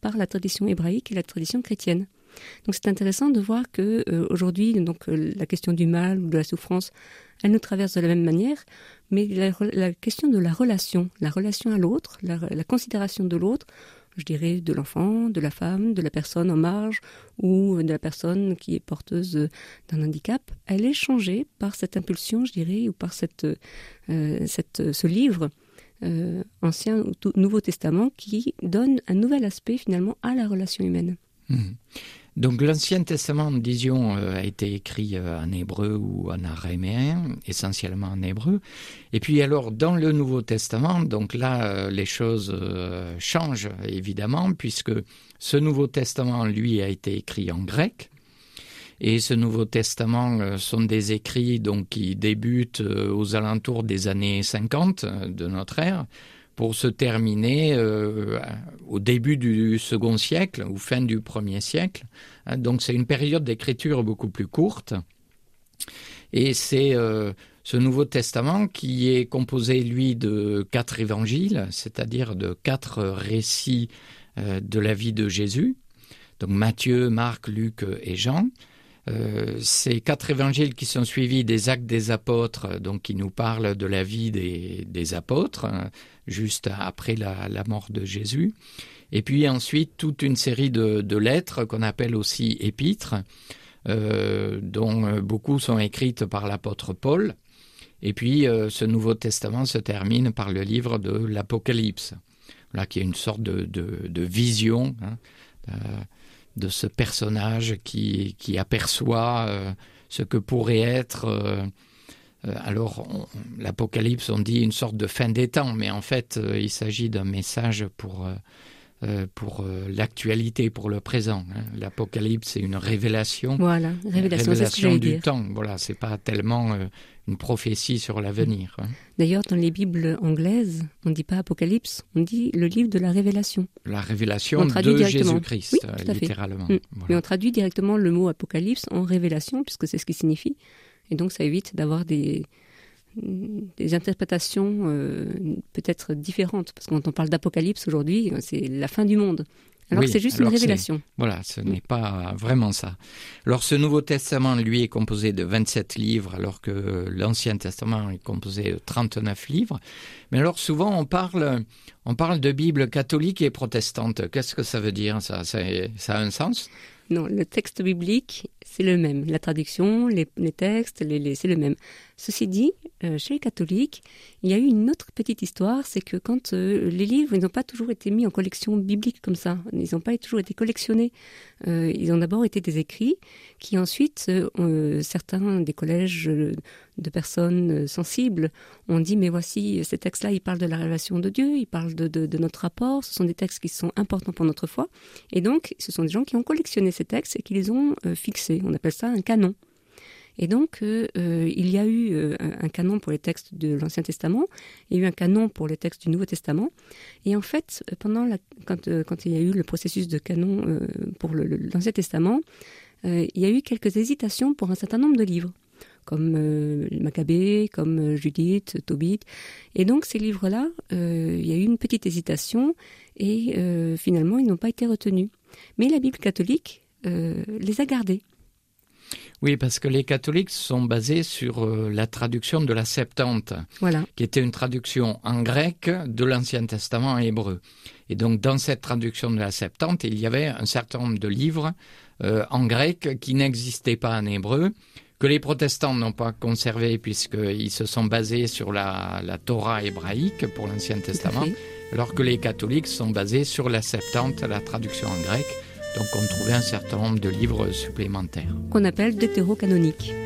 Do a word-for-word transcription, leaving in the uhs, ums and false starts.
par la tradition hébraïque et la tradition chrétienne. Donc c'est intéressant de voir que euh, aujourd'hui, donc euh, la question du mal ou de la souffrance, elle nous traverse de la même manière, mais la, la question de la relation, la relation à l'autre, la, la considération de l'autre, je dirais de l'enfant, de la femme, de la personne en marge ou de la personne qui est porteuse d'un handicap, elle est changée par cette impulsion, je dirais, ou par cette, euh, cette, ce livre euh, Ancien ou Nouveau Testament qui donne un nouvel aspect finalement à la relation humaine. Mmh. Donc l'Ancien Testament, disions, euh, a été écrit euh, en hébreu ou en araméen, essentiellement en hébreu. Et puis alors dans le Nouveau Testament, donc là euh, les choses euh, changent évidemment, puisque ce Nouveau Testament, lui, a été écrit en grec. Et ce Nouveau Testament euh, sont des écrits donc, qui débutent euh, aux alentours des années cinquante de notre ère, pour se terminer euh, au début du second siècle ou fin du premier siècle. Donc c'est une période d'écriture beaucoup plus courte. Et c'est euh, ce Nouveau Testament qui est composé, lui, de quatre évangiles, c'est-à-dire de quatre récits euh, de la vie de Jésus. Donc Matthieu, Marc, Luc et Jean. Euh, ces quatre évangiles qui sont suivis des Actes des Apôtres, donc qui nous parlent de la vie des, des apôtres, hein, juste après la, la mort de Jésus. Et puis ensuite, toute une série de, de lettres qu'on appelle aussi épîtres, euh, dont beaucoup sont écrites par l'apôtre Paul. Et puis, euh, ce Nouveau Testament se termine par le livre de l'Apocalypse, là, qui est une sorte de, de, de vision, hein, euh, de ce personnage qui, qui aperçoit euh, ce que pourrait être, euh, euh, alors on, l'Apocalypse, on dit une sorte de fin des temps, mais en fait euh, il s'agit d'un message pour, euh, euh, pour euh, l'actualité, pour le présent. Hein. L'Apocalypse, c'est une révélation, voilà, révélation, révélation c'est ce que j'allais du dire. temps. Voilà, c'est pas tellement euh, une prophétie sur l'avenir. Hein. D'ailleurs, dans les Bibles anglaises, on ne dit pas Apocalypse, on dit le livre de la révélation. La révélation de Jésus-Christ, oui, euh, littéralement. Mmh. Voilà. Mais on traduit directement le mot Apocalypse en révélation, puisque c'est ce qu'il signifie. Et donc, ça évite d'avoir des, des interprétations euh, peut-être différentes. Parce que quand on parle d'Apocalypse aujourd'hui, c'est la fin du monde. Alors oui, que c'est juste alors une révélation. Voilà, ce n'est pas vraiment ça. Alors ce Nouveau Testament, lui, est composé de vingt-sept livres, alors que l'Ancien Testament est composé de trente-neuf livres. Mais alors souvent, on parle, on parle de Bible catholique et protestante. Qu'est-ce que ça veut dire, ça, ça, ça a un sens ? Non, le texte biblique, c'est le même. La traduction, les, les textes, les, les, c'est le même. Ceci dit, euh, chez les catholiques, il y a eu une autre petite histoire, c'est que quand euh, les livres, ils n'ont pas toujours été mis en collection biblique comme ça, ils n'ont pas toujours été collectionnés. Euh, ils ont d'abord été des écrits qui ensuite, euh, certains des collèges de personnes sensibles ont dit, mais voici, ces textes-là, ils parlent de la révélation de Dieu, ils parlent de, de, de notre rapport, ce sont des textes qui sont importants pour notre foi. Et donc, ce sont des gens qui ont collectionné ces textes et qui les ont euh, fixés. On appelle ça un canon. Et donc, euh, euh, il y a eu euh, un canon pour les textes de l'Ancien Testament, il y a eu un canon pour les textes du Nouveau Testament. Et en fait, pendant la, quand, euh, quand il y a eu le processus de canon euh, pour le, le, l'Ancien Testament, euh, il y a eu quelques hésitations pour un certain nombre de livres, comme euh, Maccabée, comme euh, Judith, Tobit. Et donc, ces livres-là, euh, il y a eu une petite hésitation et euh, finalement, ils n'ont pas été retenus. Mais la Bible catholique euh, les a gardés. Oui, parce que les catholiques sont basés sur euh, la traduction de la Septante, voilà. qui était une traduction en grec de l'Ancien Testament en hébreu. Et donc, dans cette traduction de la Septante, il y avait un certain nombre de livres euh, en grec qui n'existaient pas en hébreu, que les protestants n'ont pas conservé puisqu'ils se sont basés sur la, la Torah hébraïque pour l'Ancien Testament, alors que les catholiques sont basés sur la Septante, la traduction en grec. Donc on trouvait un certain nombre de livres supplémentaires. Qu'on appelle deutérocanoniques.